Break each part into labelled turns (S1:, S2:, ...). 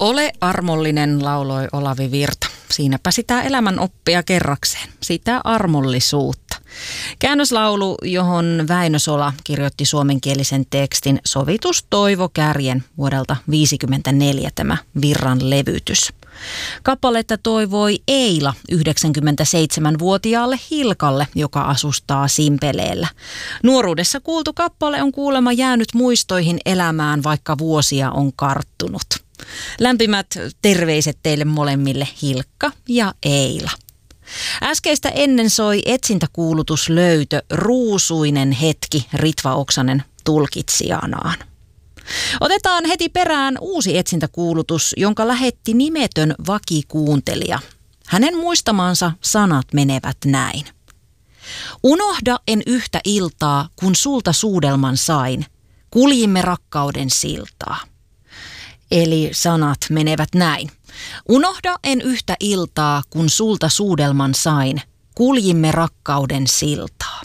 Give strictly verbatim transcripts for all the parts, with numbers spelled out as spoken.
S1: Ole armollinen, lauloi Olavi Virta. Siinäpä sitä elämän oppia kerrakseen, sitä armollisuutta. Käännöslaulu, johon Väinö Sola kirjoitti suomenkielisen tekstin Sovitus Toivo Kärjen vuodelta viisikymmentäneljä tämä Virran levytys. Kappaletta toivoi Eila yhdeksänkymmentäseitsemänvuotiaalle Hilkalle, joka asustaa Simpeleellä. Nuoruudessa kuultu kappale on kuulemma jäänyt muistoihin elämään, vaikka vuosia on karttunut. Lämpimät terveiset teille molemmille, Hilkka ja Eila. Äskeistä ennen soi etsintäkuulutuslöytö Ruusuinen hetki Ritva Oksanen tulkitsijanaan. Otetaan heti perään uusi etsintäkuulutus, jonka lähetti nimetön vakikuuntelija. Hänen muistamansa sanat menevät näin. Unohda en yhtä iltaa, kun sulta suudelman sain. Kuljimme rakkauden siltaa. Eli sanat menevät näin. Unohda en yhtä iltaa, kun sulta suudelman sain. Kuljimme rakkauden siltaa.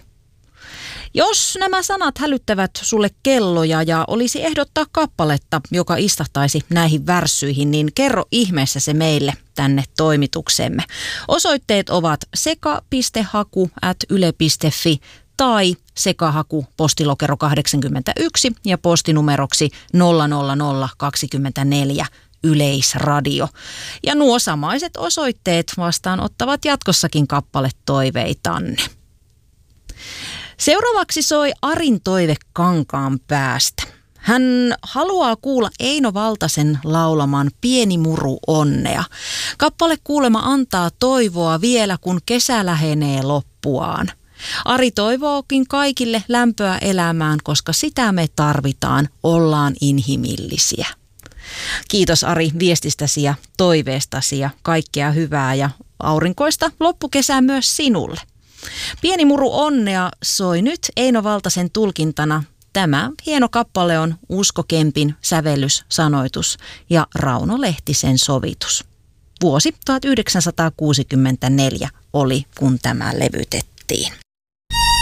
S1: Jos nämä sanat hälyttävät sulle kelloja ja olisi ehdottaa kappaletta, joka istahtaisi näihin värssyihin, niin kerro ihmeessä se meille tänne toimituksemme. Osoitteet ovat seka.haku at yle piste fi tai sekahaku postilokero kahdeksankymmentäyksi ja postinumeroksi nolla nolla nolla kaksikymmentäneljä Yleisradio. Ja nuo samaiset osoitteet vastaanottavat jatkossakin kappaletoiveitanne. Seuraavaksi soi Arin toive Kankaanpäästä. Hän haluaa kuulla Eino Valtasen laulaman Pieni muru onnea. Kappale kuulema antaa toivoa vielä, kun kesä lähenee loppuaan. Ari toivookin kaikille lämpöä elämään, koska sitä me tarvitaan, ollaan inhimillisiä. Kiitos Ari viestistäsi ja toiveestasi ja kaikkea hyvää ja aurinkoista loppukesää myös sinulle. Pieni muru onnea soi nyt Eino Valtasen tulkintana. Tämä hieno kappale on Usko Kempin sävellys, sanoitus ja Rauno Lehtisen sovitus. Vuosi tuhatyhdeksänsataakuusikymmentäneljä oli, kun tämä levytettiin.